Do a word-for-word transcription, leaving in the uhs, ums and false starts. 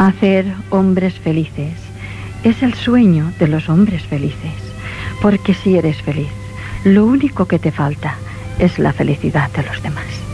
Hacer hombres felices es el sueño de los hombres felices, porque si eres feliz, lo único que te falta es la felicidad de los demás.